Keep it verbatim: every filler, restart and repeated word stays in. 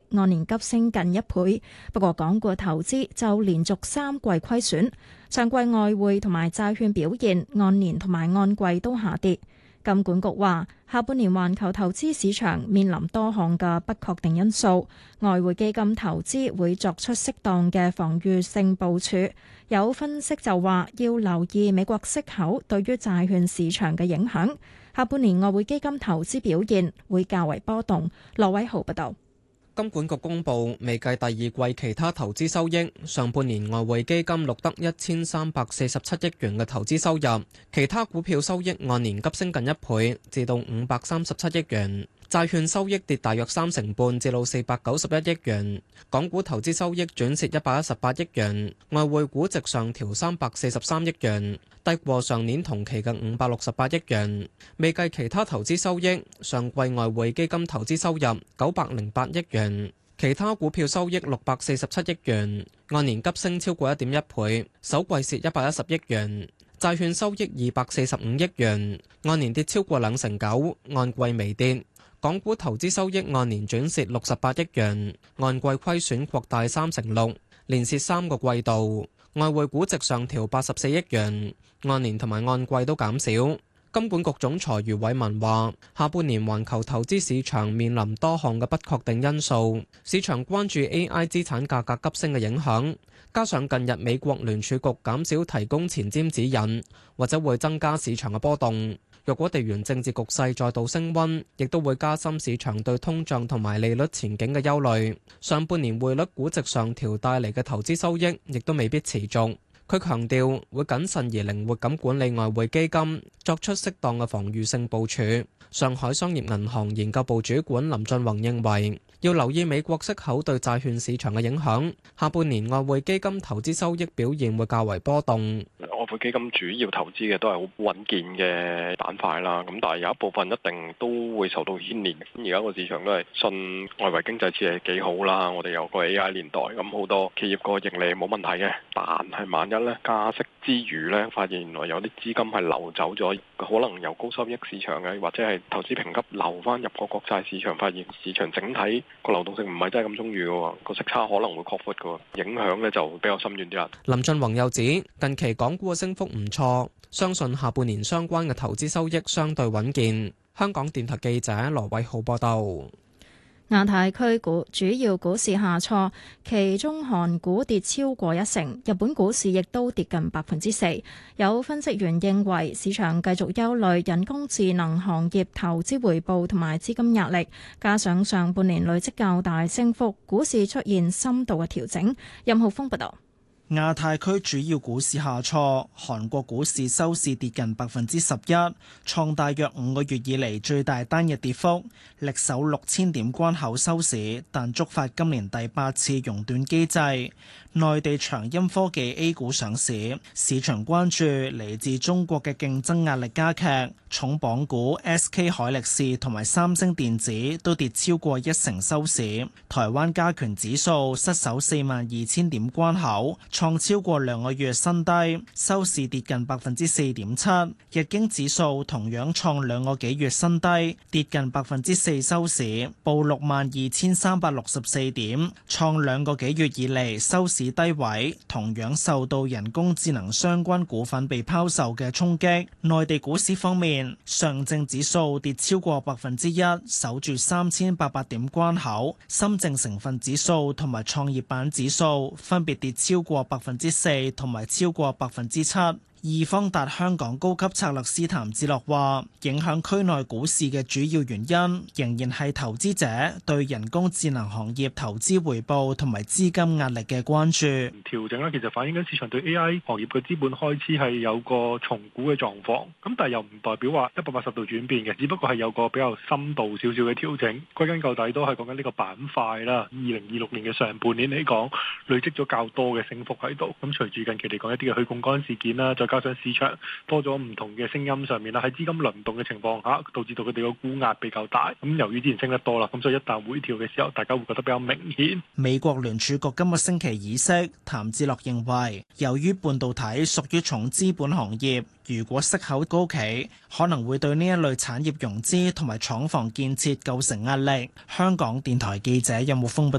按年急升近一倍。不過港股投資就連續三季虧損，上季外匯同埋債券表現按年同埋按季都下跌。金管局話，下半年環球投資市場面臨多項嘅不確定因素，外匯基金投資會作出適當嘅防禦性部署。有分析就話，要留意美國息口對於債券市場嘅影響。下半年外匯基金投資表現會較為波動。羅偉豪報道。 金管局公布未計第二季其他投資收益，上半年外匯基金錄得一千三百四十七億元嘅投資收入，其他股票收益按年急升近一倍，至到五百三十七億元。債券收益跌大約三成半，至到四百九十一億元。港股投資收益轉蝕一百一十八億元，外匯估值上調三百四十三億元，低過上年同期嘅五百六十八億元。未計其他投資收益，上季外匯基金投資收入九百零八億元，其他股票收益六百四十七億元，按年急升超過一點一倍，首季蝕一百一十億元。債券收益二百四十五億元，按年跌超過兩成九，按季微跌。港股投資收益按年轉蝕六十八億元，按季虧損擴大三成六，連蝕三個季度。外匯估值上調八十四億元，按年同埋按季都減少。金管局總裁余偉文話，下半年環球投資市場面臨多項嘅不確定因素，市場關注 A I 資產價格急升嘅影響，加上近日美國聯儲局減少提供前瞻指引，或者會增加市場嘅波動。若果地緣政治局勢再度升溫，亦都會加深市場對通脹同埋利率前景嘅憂慮。上半年匯率估值上調帶嚟嘅投資收益，亦都未必持續。佢強調會謹慎而靈活咁管理外匯基金，作出適當嘅防禦性部署。上海商業銀行研究部主管林俊宏認為，要留意美國息口對債券市場嘅影響，下半年外匯基金投資收益表現會較為波動。 外匯基金主要投資嘅都係好穩健嘅板塊啦，咁但係有一部分一定都會受到牽連。而家個市場都係信外圍經濟似係幾好啦，我哋有個 A I 年代，咁好多企業個盈利冇問題嘅，但係萬一咧加息之餘咧，發現原來有啲資金係流走咗，可能由高收益市場嘅或者係投資評級流翻入個國債市場，發現市場整體個流動性唔係真係咁充裕嘅，個息差可能會擴闊嘅，影響咧就比較深遠啲啦。 林俊宏又指，近期港股嘅升幅唔錯，相信下半年相關嘅投資收益相對穩健。香港電台記者羅偉浩報道。 亞太區股主要股市下挫，其中韓股跌超過一成，日本股市亦都跌近百分之四。有分析員認為，市場繼續憂慮人工智能行業投資回報同埋資金壓力，加上上半年累積較大升幅，股市出現深度嘅調整。任浩峰報道。 亞太區主要股市下挫，韓國股市收市跌近百分之十一，創大約五個月以嚟最大單日跌幅，力守六千點關口收市，但觸發今年第八次熔斷機制。內地長鑫科技 A 股上市，市場關注嚟自中國嘅競爭壓力加劇，重磅股 S K 海力士同埋三星電子都跌超過一成收市。台灣加權指數失守四萬二千點關口，創超過兩個月新低，收市跌近百分之四點七。日經指數同樣創兩個幾月新低，跌近百分之四收市，報六萬二千三百六十四點，創兩個幾月以嚟收市低位，同樣受到人工智能相關股份被拋售嘅衝擊。內地股市方面，上證指數跌超過百分之一，守住三千八百點關口；深證成分指數同埋創業板指數分別跌超過百分之四同埋超過百分之七。易方達香港高級策略師譚志樂話，影響區內股市嘅主要原因仍然係投資者對人工智能行業投資回報同埋資金壓力嘅關注。 調整咧，其實反映緊市場對 A I 行業嘅資本開支係有個重估嘅狀況，咁但係又唔代表話一百八十度轉變嘅，只不過係有個比較深度少少嘅調整。歸根究底都係講緊呢個板塊啦。二零二六年嘅上半年嚟講，累積咗較多嘅升幅喺度。咁隨住近期嚟講一啲嘅去槓桿事件啦，再加上市場多咗唔同嘅聲音上面啦，喺資金輪動嘅情況下，導致到佢哋個沽壓比較大。咁由於之前升得多啦，咁所以一旦回調嘅時候，大家會覺得比較明顯。 美國聯儲局今個星期議息，譚志樂認為，由於半導體屬於重資本行業，如果息口高企，可能會對呢一類產業融資同埋廠房建設構成壓力。香港電台記者任木峰報道。